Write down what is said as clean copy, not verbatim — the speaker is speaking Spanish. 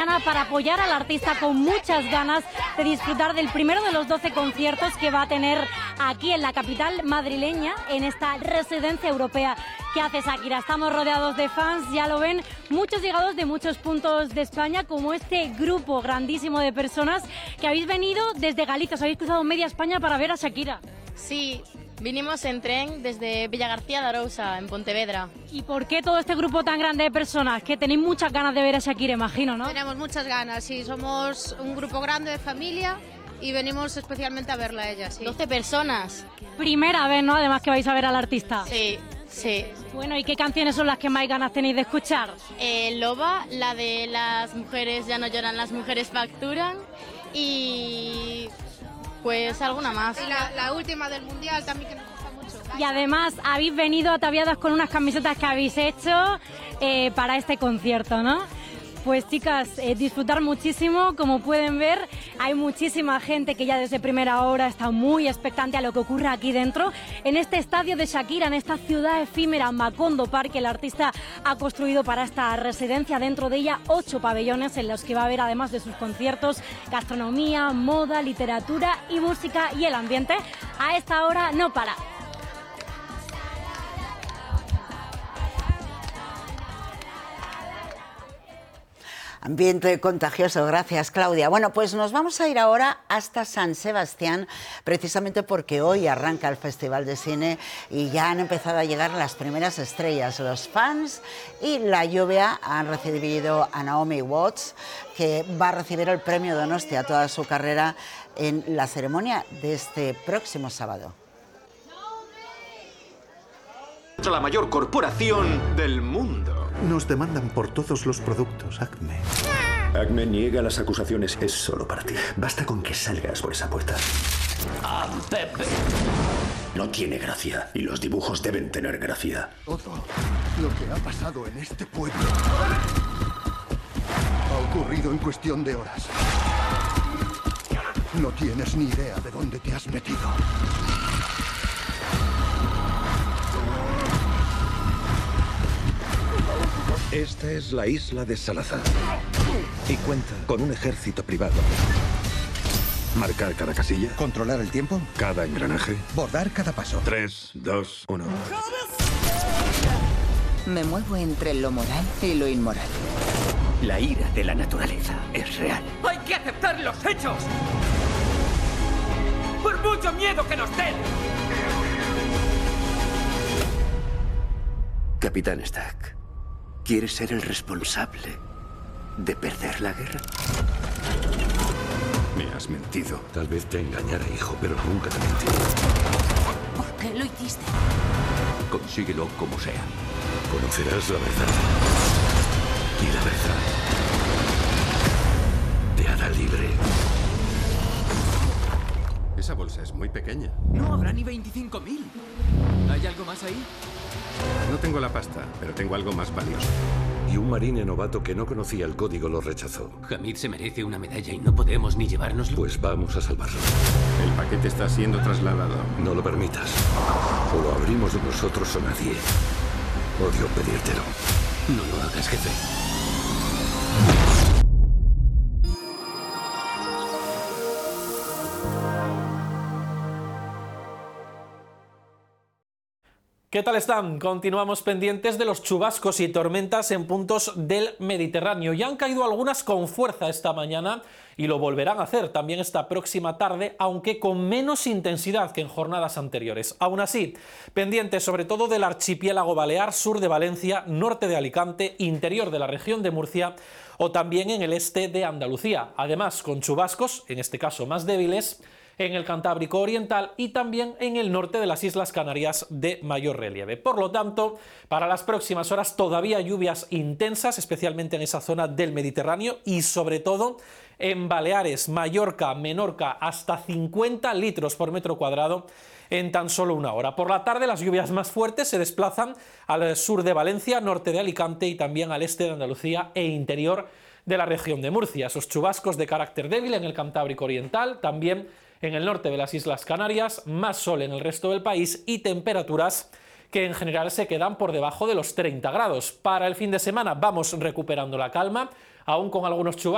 semana para apoyar al artista con muchas ganas de disfrutar del primero de los 12 conciertos que va a tener aquí en la capital madrileña, en esta residencia europea que hace Shakira. Estamos rodeados de fans, ya lo ven, muchos llegados de muchos puntos de España, como este grupo grandísimo de personas que habéis venido desde Galicia, os habéis cruzado media España para ver a Shakira. Sí, vinimos en tren desde Villagarcía de Arousa, en Pontevedra. ¿Y por qué todo este grupo tan grande de personas? Que tenéis muchas ganas de ver a Shakira, imagino, ¿no? Tenemos muchas ganas, sí, somos un grupo grande de familia y venimos especialmente a verla a ella, sí. 12 personas. Primera vez, ¿no? Además que vais a ver al artista. Sí, sí. Bueno, ¿y qué canciones son las que más ganas tenéis de escuchar? Loba, la de las mujeres ya no lloran, las mujeres facturan, y pues alguna más. Y la última del Mundial también, que nos gusta mucho. Y además habéis venido ataviadas con unas camisetas que habéis hecho para este concierto, ¿no? Pues chicas, disfrutar muchísimo. Como pueden ver, hay muchísima gente que ya desde primera hora está muy expectante a lo que ocurre aquí dentro. En este estadio de Shakira, en esta ciudad efímera, Macondo Park, el artista ha construido para esta residencia, dentro de ella 8 pabellones en los que va a haber, además de sus conciertos, gastronomía, moda, literatura y música, y el ambiente a esta hora no para. Ambiente contagioso, gracias Claudia. Bueno, pues nos vamos a ir ahora hasta San Sebastián, precisamente porque hoy arranca el Festival de Cine y ya han empezado a llegar las primeras estrellas. Los fans y la lluvia han recibido a Naomi Watts, que va a recibir el premio Donostia a toda su carrera en la ceremonia de este próximo sábado. La mayor corporación del mundo. Nos demandan por todos los productos, Acme. Acme niega las acusaciones. Es solo para ti. Basta con que salgas por esa puerta. Pepe. No tiene gracia. Y los dibujos deben tener gracia. Todo lo que ha pasado en este pueblo ha ocurrido en cuestión de horas. No tienes ni idea de dónde te has metido. Esta es la isla de Salazar y cuenta con un ejército privado. Marcar cada casilla. Controlar el tiempo. Cada engranaje. Bordar cada paso. 3, 2, 1. Me muevo entre lo moral y lo inmoral. La ira de la naturaleza es real. ¡Hay que aceptar los hechos! ¡Por mucho miedo que nos den! Capitán Stack, ¿quieres ser el responsable de perder la guerra? Me has mentido. Tal vez te engañara, hijo, pero nunca te mentí. ¿Por qué lo hiciste? Consíguelo como sea. Conocerás la verdad. Y la verdad te hará libre. Esa bolsa es muy pequeña. No habrá ni 25.000. ¿Hay algo más ahí? No tengo la pasta, pero tengo algo más valioso. Y un marine novato que no conocía el código lo rechazó. Hamid se merece una medalla y no podemos ni llevárnoslo. Pues vamos a salvarlo. El paquete está siendo trasladado. No lo permitas. O lo abrimos de nosotros o nadie. Odio pedírtelo. No lo hagas, jefe. ¿Qué tal están? Continuamos pendientes de los chubascos y tormentas en puntos del Mediterráneo. Ya han caído algunas con fuerza esta mañana y lo volverán a hacer también esta próxima tarde, aunque con menos intensidad que en jornadas anteriores. Aún así, pendientes sobre todo del archipiélago balear, sur de Valencia, norte de Alicante, interior de la región de Murcia o también en el este de Andalucía. Además, con chubascos, en este caso más débiles, en el Cantábrico Oriental y también en el norte de las Islas Canarias de mayor relieve. Por lo tanto, para las próximas horas todavía lluvias intensas, especialmente en esa zona del Mediterráneo y sobre todo en Baleares, Mallorca, Menorca, hasta 50 litros por metro cuadrado en tan solo una hora. Por la tarde las lluvias más fuertes se desplazan al sur de Valencia, norte de Alicante y también al este de Andalucía e interior de la región de Murcia. Esos chubascos de carácter débil en el Cantábrico Oriental, también en el norte de las Islas Canarias, más sol en el resto del país y temperaturas que en general se quedan por debajo de los 30 grados. Para el fin de semana vamos recuperando la calma, aún con algunos chubascos